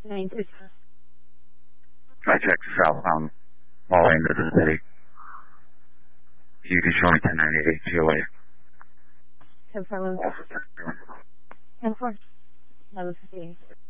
9-6. I checked southbound all the way into the city. You can show me 1098 GOA. 10-4. 10-4. 11:58.